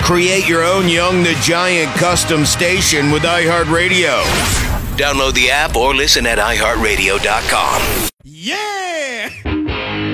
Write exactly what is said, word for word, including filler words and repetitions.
Create your own Young the Giant custom station with iHeartRadio. Download the app or listen at i heart radio dot com. Yeah!